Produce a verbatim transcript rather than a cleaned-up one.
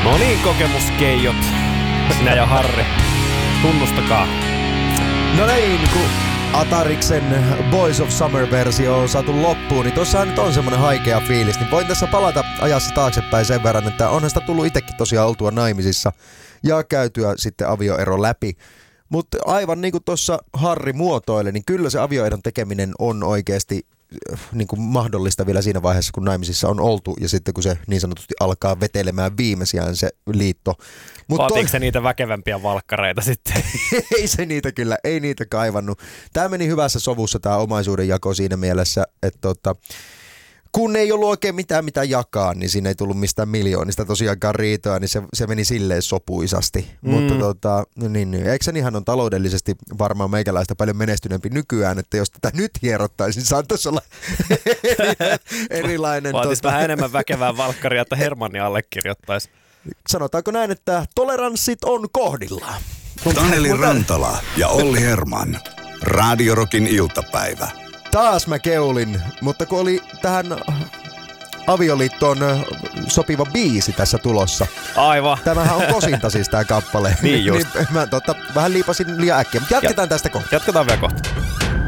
No niin, kokemuskeijot. Sinä ja Harri. Tunnustakaa. No niin, kun Atariksen Boys of Summer-versio on saatu loppuun, niin tossahan nyt on semmonen haikea fiilis. Niin voin tässä palata ajassa taaksepäin sen verran, että onhan sitä tullut itsekin tosiaan oltua naimisissa ja käytyä sitten avioero läpi. Mutta aivan niin kuin tuossa Harri muotoili, niin kyllä se avioeron tekeminen on oikeasti niin kuin mahdollista vielä siinä vaiheessa, kun naimisissa on oltu ja sitten kun se niin sanotusti alkaa vetelemään viimeisiään se liitto. Mut Vaatiiko toi... se niitä väkevämpiä valkkareita sitten? Ei se niitä kyllä, ei niitä kaivannut. Tämä meni hyvässä sovussa tämä omaisuuden jako siinä mielessä, että tota, kun ei ollut oikein mitään mitä jakaa, niin siinä ei tullut mistään miljoonista tosiaankaan riitoa, niin se, se meni silleen sopuisasti. Mm. Mutta tota, niin, Exxonihan on taloudellisesti varmaan meikäläistä paljon menestyneempi nykyään, että jos tätä nyt hierottaisiin, saattaisi olla erilainen. Vaatisi tota... vähän enemmän väkevää valkkaria, että Hermanni allekirjoittaisi. Sanotaanko näin, että toleranssit on kohdillaan. Taneli Rantala ja Olli Herman. Radio Rockin iltapäivä. Taas mä keulin, mutta kun oli tähän avioliittoon sopiva biisi tässä tulossa. Aivan. Tämähän on kosinta siis tää kappale. Niin just. Niin mä tota, vähän liipasin liian äkkiä, mutta jatketaan ja, tästä kohta. Jatketaan vielä kohta.